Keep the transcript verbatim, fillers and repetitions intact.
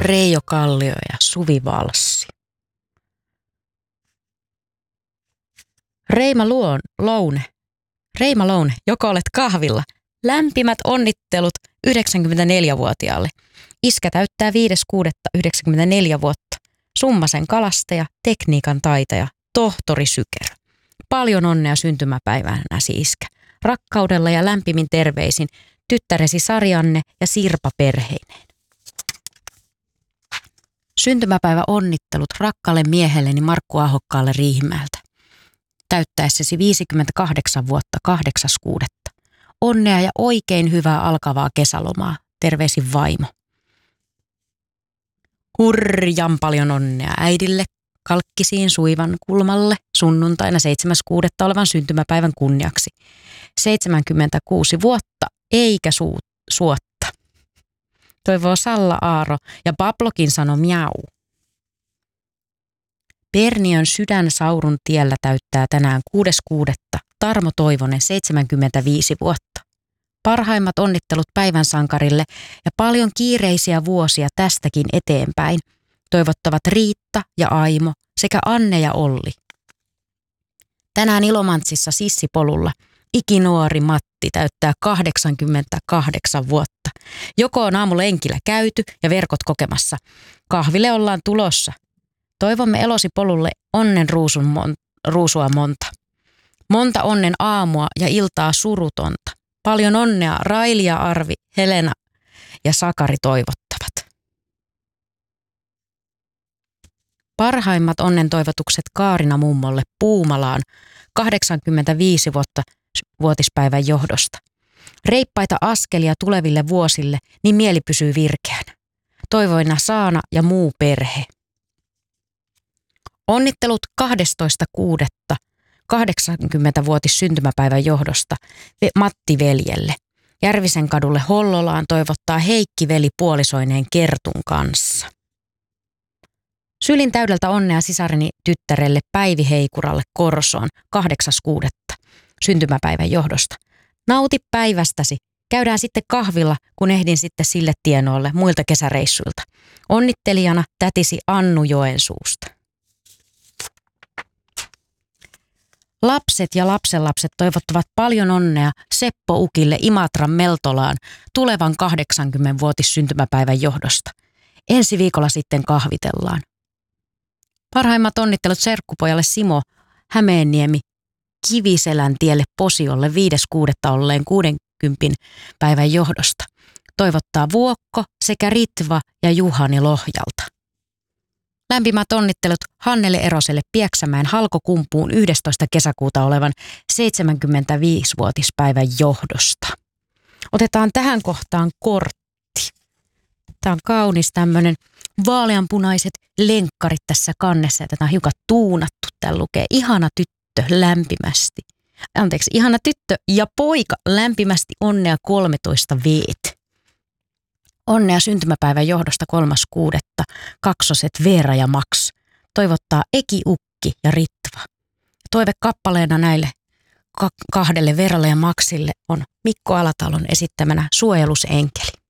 Reijo Kallio ja Suvi Valssi. Reima Luon, Loune. Reima Loune, joko olet kahvilla. Lämpimät onnittelut yhdeksänkymmentäneljävuotiaalle. Iskä täyttää viides kuudetta yhdeksänkymmentäneljä vuotta. Summasen kalastaja, tekniikan taitaja, tohtori Sykerö. Paljon onnea syntymäpäivänäsi, iskä. Rakkaudella ja lämpimin terveisin tyttäresi Sarjanne ja Sirpa perheineen. Syntymäpäivä onnittelut rakkaalle miehelleni Markku Ahokkaalle Riihimäeltä. Täyttäessäsi viisikymmentäkahdeksan vuotta kahdeksas kuudetta. Onnea ja oikein hyvää alkavaa kesälomaa. Terveisin vaimo. Hurjan paljon onnea äidille Kalkkisiin Suivan kulmalle sunnuntaina seitsemäs kuudetta olevan syntymäpäivän kunniaksi. seitsemänkymmentäkuusi vuotta eikä su- suotta. Toivoo Salla Aaro ja Pablokin sanoi miau. Perniön sydän Saurun tiellä täyttää tänään kuudes kuudetta Tarmo Toivonen seitsemänkymmentäviisi vuotta. Parhaimmat onnittelut päivän sankarille ja paljon kiireisiä vuosia tästäkin eteenpäin toivottavat Riitta ja Aimo sekä Anne ja Olli. Tänään Ilomantsissa Sissipolulla ikinuori Matti täyttää kahdeksankymmentäkahdeksan vuotta. Joko on aamulenkillä käyty ja verkot kokemassa. Kahville ollaan tulossa. Toivomme elosi polulle onnen ruusun mon- ruusua monta. Monta onnen aamua ja iltaa surutonta. Paljon onnea Raili ja Arvi, Helena ja Sakari toivottavat. Parhaimmat onnen toivotukset Kaarina mummolle Puumalaan kahdeksankymmentäviisi vuotta vuotispäivän johdosta. Reippaita askelia tuleville vuosille, niin mieli pysyy virkeänä. Toivoina Saana ja muu perhe. Onnittelut kahdestoista kuudetta kahdeksankymmentävuotis syntymäpäivän johdosta Matti veljelle. Järvisen kadulle Hollolaan toivottaa Heikki veli puolisoineen Kertun kanssa. Sylin täydeltä onnea sisareni tyttärelle Päivi Heikuralle Korsoon kahdeksas kuudetta syntymäpäivän johdosta. Nauti päivästäsi. Käydään sitten kahvilla, kun ehdin sitten sille tienoille muilta kesäreissuilta. Onnittelijana tätisi Annu Joensuusta. Lapset ja lapsenlapset toivottavat paljon onnea Seppo Ukille Imatran Meltolaan tulevan kahdeksankymmenvuotis syntymäpäivän johdosta. Ensi viikolla sitten kahvitellaan. Parhaimmat onnittelut serkkupojalle Simo Hämeenniemi Kiviselän tielle Posiolle viides kuudetta olleen kuudenkympin päivän johdosta. Toivottaa Vuokko sekä Ritva ja Juhani Lohjalta. Lämpimät onnittelut Hannele Eroselle Pieksämäen Halkokumpuun yhdestoista kesäkuuta olevan seitsemänkymmentäviisivuotispäivän johdosta. Otetaan tähän kohtaan kortti. Tämä on kaunis tämmöinen vaaleanpunaiset lenkkarit tässä kannessa ja tätä on hiukan tuunattu. Täällä lukee ihana tyttö lämpimästi. Anteeksi, ihana tyttö ja poika lämpimästi onnea kolmetoista veet. Onnea syntymäpäivän johdosta kolmas kuudetta kaksoset Veera ja Max. Toivottaa Eki, Ukki ja Ritva. Toive kappaleena näille kahdelle Veeralle ja Maxille on Mikko Alatalon esittämänä Suojelusenkeli.